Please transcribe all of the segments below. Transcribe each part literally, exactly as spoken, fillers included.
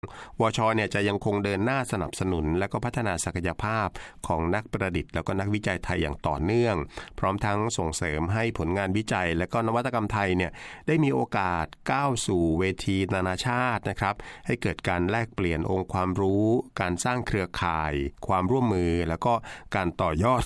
วช.เนี่ยจะยังคงเดินหน้าสนับสนุนและก็พัฒนาศักยภาพของนักประดิษฐ์แล้วก็นักวิจัยไทยอย่างต่อเนื่องพร้อมทั้งส่งเสริมให้ผลงานวิจัยและก็นวัตกรรมไทยเนี่ยได้มีโอกาสก้าวสู่เวทีนานาชาตินะครับให้เกิดการแลกเปลี่ยนองค์ความรู้การสร้างเครือข่ายความร่วมมือแล้วก็การต่อยอด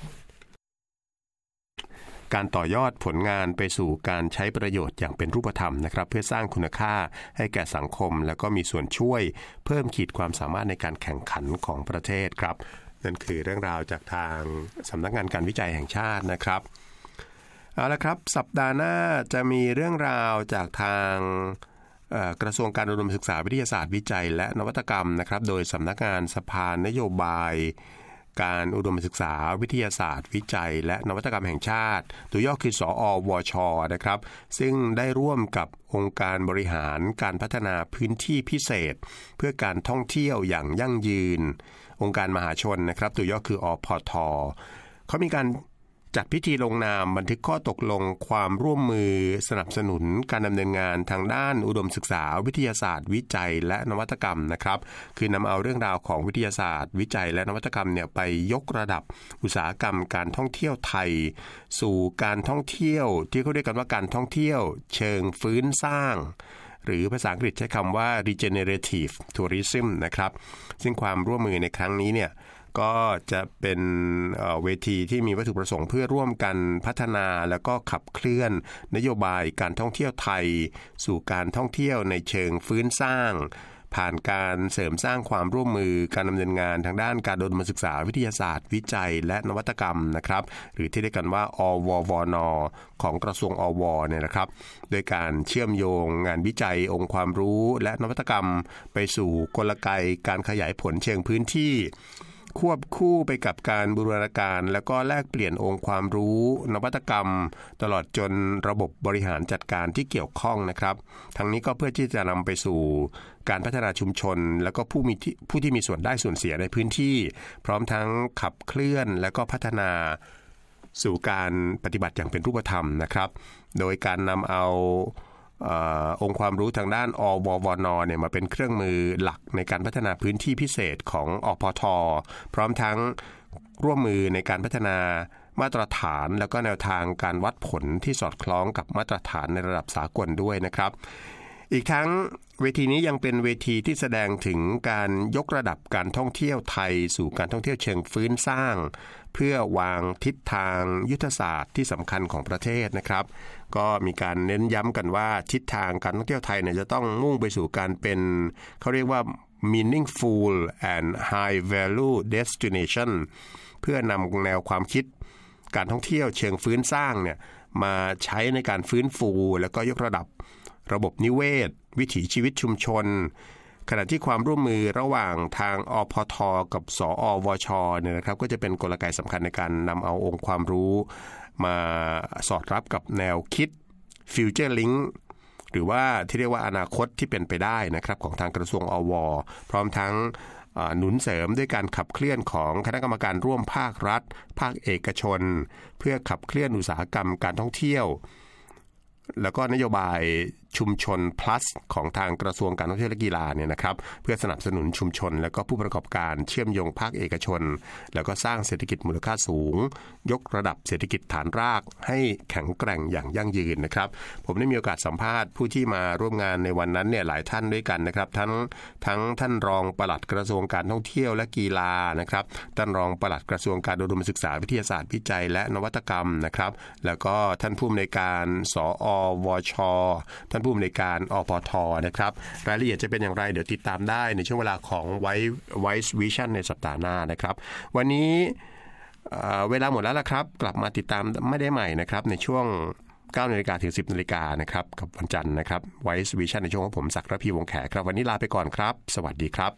การต่อยอดผลงานไปสู่การใช้ประโยชน์อย่างเป็นรูปธรรมนะครับเพื่อสร้างคุณค่าให้แก่สังคมแล้วก็มีส่วนช่วยเพิ่มขีดความสามารถในการแข่งขันของประเทศครับนั่นคือเรื่องราวจากทางสำนักงานการวิจัยแห่งชาตินะครับเอาละครับสัปดาห์หน้าจะมีเรื่องราวจากทางกระทรวงการอุดมศึกษาวิทยาศาสตร์วิจัยและนวัตกรรมนะครับโดยสำนักงานสภานโยบายการอุดมศึกษาวิทยาศาสตร์วิจัยและนวัตกรรมแห่งชาติตัวย่อคือสอวช.นะครับซึ่งได้ร่วมกับองค์การบริหารการพัฒนาพื้นที่พิเศษเพื่อการท่องเที่ยวอย่างยั่งยืนองค์การมหาชนนะครับตัวย่อคืออพท.เขามีการจัดพิธีลงนามบันทึกข้อตกลงความร่วมมือสนับสนุนการดำเนินงานทางด้านอุดมศึกษาวิทยาศาสตร์วิจัยและนวัตกรรมนะครับคือนำเอาเรื่องราวของวิทยาศาสตร์วิจัยและนวัตกรรมเนี่ยไปยกระดับอุตสาหกรรมการท่องเที่ยวไทยสู่การท่องเที่ยวที่เขาเรียกกันว่าการท่องเที่ยวเชิงฟื้นสร้างหรือภาษาอังกฤษใช้คำว่า regenerative tourism นะครับซึ่งความร่วมมือในครั้งนี้เนี่ยก็จะเป็นเวทีที่มีวัตถุประสงค์เพื่อร่วมกันพัฒนาแล้วก็ขับเคลื่อนนโยบายการท่องเที่ยวไทยสู่การท่องเที่ยวในเชิงฟื้นสร้างผ่านการเสริมสร้างความร่วมมือการดำเนินงานทางด้านการอุดมศึกษาวิทยาศาสตร์วิจัยและนวัตกรรมนะครับหรือที่เรียกกันว่าอววนของกระทรวงอวเนี่ยนะครับโดยการเชื่อมโยงงานวิจัยองค์ความรู้และนวัตกรรมไปสู่กลไกการขยายผลเชิงพื้นที่ควบคู่ไปกับการบูรณาการแล้วก็แลกเปลี่ยนองค์ความรู้นวัตกรรมตลอดจนระบบบริหารจัดการที่เกี่ยวข้องนะครับทั้งนี้ก็เพื่อที่จะนำไปสู่การพัฒนาชุมชนแล้วก็ผู้มีผู้ที่มีส่วนได้ส่วนเสียในพื้นที่พร้อมทั้งขับเคลื่อนแล้วก็พัฒนาสู่การปฏิบัติอย่างเป็นรูปธรรมนะครับโดยการนำเอาอองค์ความรู้ทางด้านอววนเนี่ยมาเป็นเครื่องมือหลักในการพัฒนาพื้นที่พิเศษของอพท.พร้อมทั้งร่วมมือในการพัฒนามาตรฐานแล้วก็แนวทางการวัดผลที่สอดคล้องกับมาตรฐานในระดับสากลด้วยนะครับอีกทั้งเวทีนี้ยังเป็นเวทีที่แสดงถึงการยกระดับการท่องเที่ยวไทยสู่การท่องเที่ยวเชิงฟื้นสร้างเพื่อวางทิศทางยุทธศาสตร์ที่สำคัญของประเทศนะครับก็มีการเน้นย้ำกันว่าทิศทางการท่องเที่ยวไทยเนี่ยจะต้องมุ่งไปสู่การเป็นเขาเรียกว่า meaningful and high value destination เพื่อนำแนวความคิดการท่องเที่ยวเชิงฟื้นสร้างเนี่ยมาใช้ในการฟื้นฟูแล้วก็ยกระดับระบบนิเวศวิถีชีวิตชุมชนขณะที่ความร่วมมือระหว่างทางอพท.กับสอวช.เนี่ยนะครับก็จะเป็นกลไกสำคัญในการนำเอาองค์ความรู้มาสอดรับกับแนวคิด Future Link หรือว่าที่เรียกว่าอนาคตที่เป็นไปได้นะครับของทางกระทรวงอว.พร้อมทั้งหนุนเสริมด้วยการขับเคลื่อนของคณะกรรมการร่วมภาครัฐภาคเอกชนเพื่อขับเคลื่อนอุตสาหกรรมการท่องเที่ยวแล้วก็นโยบายชุมชน plus ของทางกระทรวงการท่องเที่ยวและกีฬาเนี่ยนะครับเพื่อสนับสนุนชุมชนแล้วก็ผู้ประกอบการเชื่อมโยงภาคเอกชนแล้วก็สร้างเศรษฐกิจมูลค่าสูงยกระดับเศรษฐกิจฐานรากให้แข็งแกร่งอย่างยั่งยืนนะครับผมได้มีโอกาสสัมภาษณ์ผู้ที่มาร่วมงานในวันนั้นเนี่ยหลายท่านด้วยกันนะครับทั้งทั้งท่านรองปลัดกระทรวงการท่องเที่ยวและกีฬานะครับท่านรองปลัดกระทรวงการอุดมศึกษาวิทยาศาสตร์วิจัยและนวัตกรรมนะครับแล้วก็ท่านผู้อำนวยการสอวช.ท่านผู้อำนวยการอพท.นะครับรายละเอียดจะเป็นอย่างไรเดี๋ยวติดตามได้ในช่วงเวลาของ Voice Vision ในสัปดาห์หน้านะครับวันนี้เวลาหมดแล้วล่ะครับกลับมาติดตามไม่ได้ใหม่นะครับในช่วง เก้านาฬิกา ถึง สิบนาฬิกานะครับกับวันจันทร์นะครับ Voice Vision ในช่วงของผมศักดิ์ระพีวงศ์แขครับวันนี้ลาไปก่อนครับสวัสดีครับ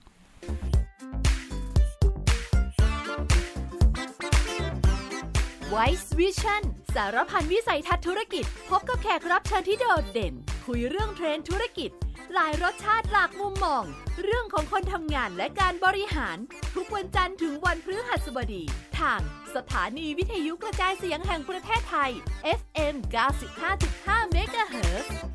Voice Vision สารพันวิสัยทัศน์ธุรกิจพบกับแขกรับเชิญที่โดดเด่นคุยเรื่องเทรนด์ธุรกิจหลายรสชาติหลากมุมมองเรื่องของคนทำงานและการบริหารทุกวันจันทร์ถึงวันพฤหัสบดีทางสถานีวิทยุกระจายเสียงแห่งประเทศไทย เอฟ เอ็ม เก้าสิบห้าจุดห้า เมกะเฮิรตซ์